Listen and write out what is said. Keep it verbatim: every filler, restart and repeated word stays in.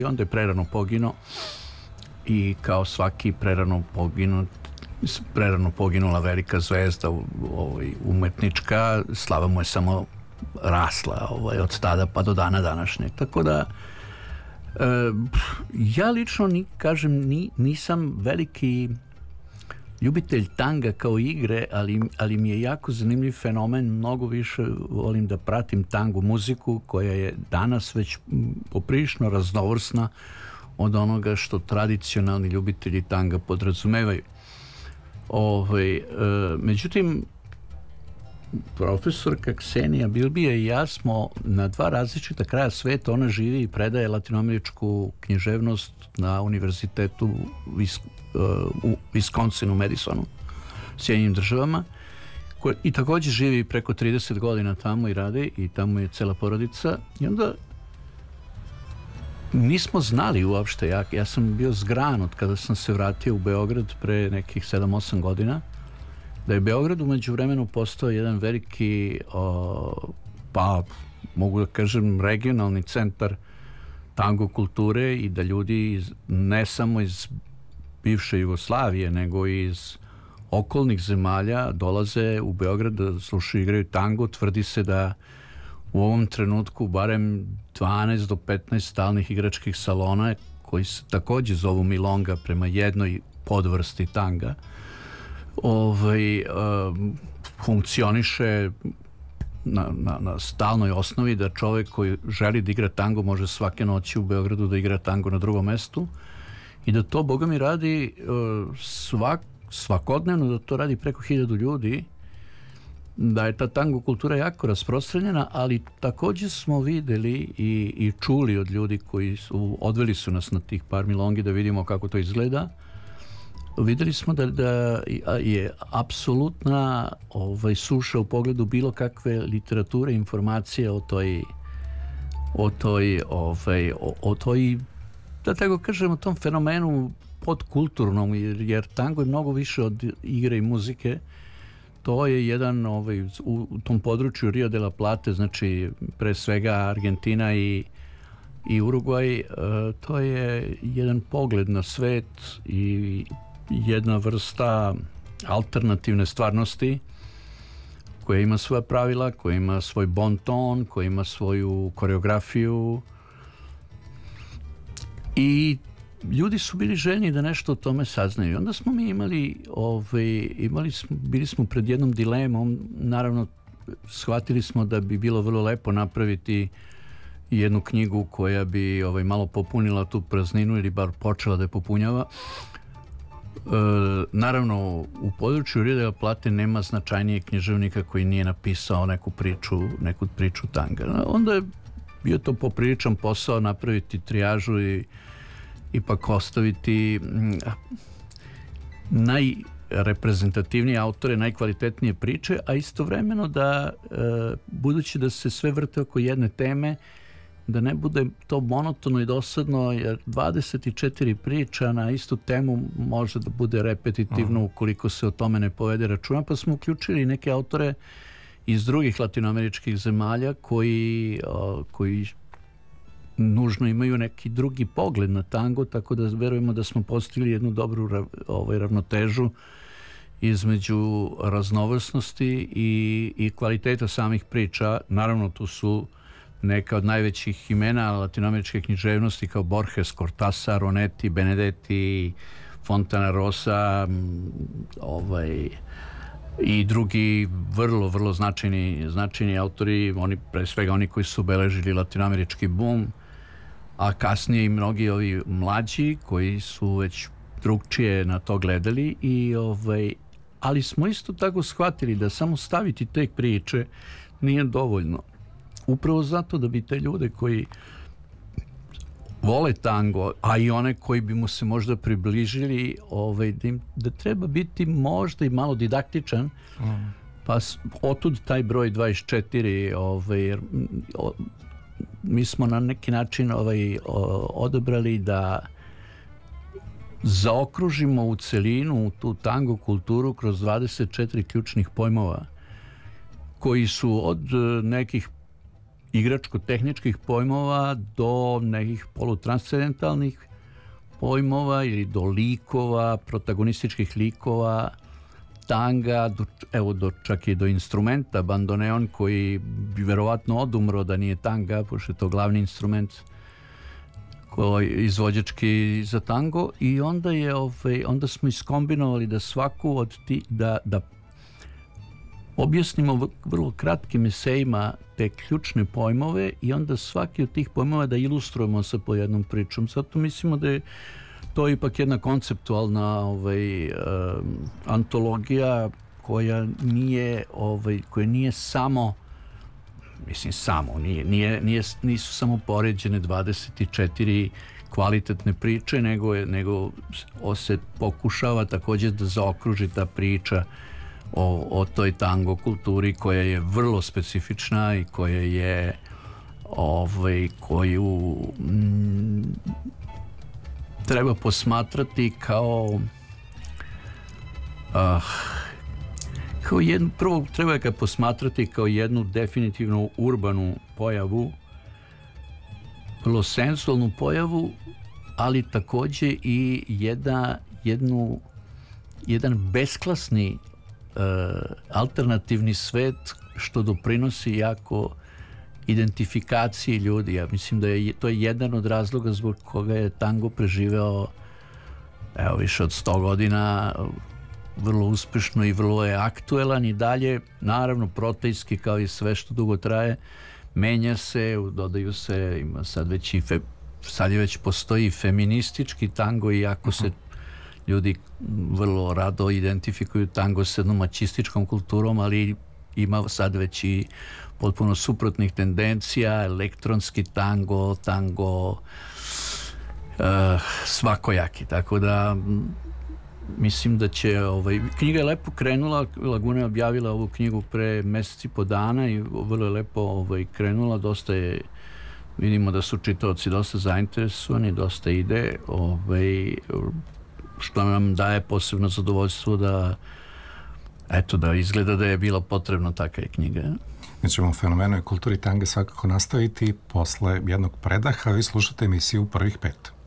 I onda je prerano poginuo i kao svaki prerano poginut prerano poginula velika zvezda ovaj, umetnička, slava mu je samo rasla ovaj, od tada pa do dana današnje. Tako da e, ja lično ni, kažem ni, nisam veliki ljubitelj tanga kao igre, ali, ali mi je jako zanimljiv fenomen. Mnogo više volim da pratim tango muziku koja je danas već poprilično raznovrsna od onoga što tradicionalni ljubitelji tanga podrazumevaju. Ovaj, e, međutim, profesorka Ksenija Bilbija i ja smo na dva različita kraja sveta. Ona živi i predaje latinoameričku književnost na univerzitetu Vis, uh, u Wisconsinu, Madisonu, Sjedinjenim državama, koje, i također živi preko trideset godina tamo i radi, i tamo je cela porodica. I onda nismo znali uopšte, ja, ja sam bio zgranut kada sam se vratio u Beograd pre nekih sedam osam godina, da je Beograd umeđu vremenu postao jedan veliki, o, pa mogu da kažem, regionalni centar tango kulture i da ljudi iz, ne samo iz bivše Jugoslavije, nego iz okolnih zemalja dolaze u Beograd da slušaju i igraju tango. Tvrdi se da u ovom trenutku barem dvanaest do petnaest stalnih igračkih salona koji se također zovu milonga prema jednoj podvrsti tanga ovaj, um, funkcioniše na, na, na stalnoj osnovi, da čovjek koji želi da igra tango može svake noći u Beogradu da igra tango na drugom mestu i da to, boga mi, radi uh, svak, svakodnevno, da to radi preko hiljadu ljudi, da je ta tango kultura jako rasprostranjena, ali također smo videli i, i čuli od ljudi koji su, odveli su nas na tih par milongi da vidimo kako to izgleda. Videli smo da, da je apsolutna ovaj, suša u pogledu bilo kakve literature, informacije o toj o toj ovaj, o, o toj, da tako kažemo, tom fenomenu podkulturnom, jer, jer tango je mnogo više od igre i muzike. To je jedan ovaj, u, u tom području Rio de la Plate, znači pre svega Argentina i i Urugvaj, uh, to je jedan pogled na svet i jedna vrsta alternativne stvarnosti koja ima svoja pravila, koja ima svoj bon ton, koja ima svoju koreografiju, i ljudi su bili željni da nešto o tome saznaju. Onda smo mi imali, ovaj, imali smo, bili smo pred jednom dilemom. Naravno, shvatili smo da bi bilo vrlo lepo napraviti jednu knjigu koja bi ovaj, malo popunila tu prazninu ili bar počela da je popunjava. E, naravno, u području Rio de la Plate nema značajnijeg književnika koji nije napisao neku priču, neku priču tanga. Onda je bio to popriličan posao napraviti trijažu i ipak ostaviti najreprezentativnije autore, najkvalitetnije priče, a istovremeno da, e, budući da se sve vrte oko jedne teme, da ne bude to monotono i dosadno, jer dvadeset četiri priča na istu temu može da bude repetitivno ukoliko se o tome ne povede računa, pa smo uključili neke autore iz drugih latinoameričkih zemalja koji, o, koji nužno imaju neki drugi pogled na tango, tako da verujemo da smo postigli jednu dobru ovaj, ravnotežu između raznovrsnosti i, i kvaliteta samih priča. Naravno, tu su neka od najvećih imena latinoameričke književnosti kao Borges, Cortázar, Onetti, Benedetti, Fontana Rosa, ovaj, i drugi vrlo, vrlo značajni, značajni autori, oni, pre svega oni koji su obeležili latinoamerički boom, a kasnije i mnogi ovi mlađi koji su već drugčije na to gledali. I, ovaj, ali smo isto tako shvatili da samo staviti te priče nije dovoljno. Upravo zato da bi te ljude koji vole tango, a i one koji bi mu se možda približili, ovaj, da, im, da treba biti možda i malo didaktičan, mm. pa otud taj broj dvadeset četiri, ovaj, jer, o, mi smo na neki način ovaj, o, odabrali da zaokružimo u celinu tu tango kulturu kroz dvadeset četiri ključnih pojmova koji su od nekih igračko-tehničkih pojmova do nekih polutranscendentalnih pojmova ili do likova, protagonističkih likova, tanga, do, evo do, čak i do instrumenta, bandoneon, koji bi verovatno odumro da nije tanga, pošto je to glavni instrument koji izvođački za tango. I onda je ovaj, onda smo iskombinovali da svaku od ti, da, da objasnimo vrlo kratkim esejima te ključne pojmove i onda svaki od tih pojmova da ilustrujemo sa po jednom pričom. Zato mislimo da je to ipak jedna konceptualna ovaj, uh, antologija koja nije, ovaj, koja nije samo, mislim samo, nije, nije, nije, nisu samo poređene dvadeset četiri kvalitetne priče, nego, je, nego se pokušava također da zaokruži ta priča O, o toj tango kulturi koja je vrlo specifična i koja je ovaj, koju m, treba posmatrati kao uh, kao jednu, prvo treba ga posmatrati kao jednu definitivno urbanu pojavu, vrlo sensualnu pojavu, ali također i jedna, jednu, jedan besklasni Uh, alternativni svet, što doprinosi jako identifikaciji ljudi. Ja mislim da je to je jedan od razloga zbog koga je tango preživeo evo više od sto godina vrlo uspešno i vrlo je aktuelan i dalje, naravno protejski kao i sve što dugo traje, menja se, dodaju se, ima sad već i fe, sad je već postoji feministički tango, iako se ljudi vrlo rado identifikuju tango s jednom mačističkom kulturom, ali ima sad već i potpuno suprotnih tendencija, elektronski tango, tango uh, svakojaki, tako da mislim da će ovaj, knjiga je lepo krenula, Laguna je objavila ovu knjigu pre meseci po dana i vrlo je lepo ovaj, krenula, dosta je, vidimo da su čitaoci dosta zainteresovani, dosta ide, ovaj, što nam daje posebno zadovoljstvo da eto da izgleda da je bilo potrebno takva knjiga. Mi ćemo o fenomenu i kulturi tange svakako nastaviti posle jednog predaha. Vi slušate emisiju Prvih pet.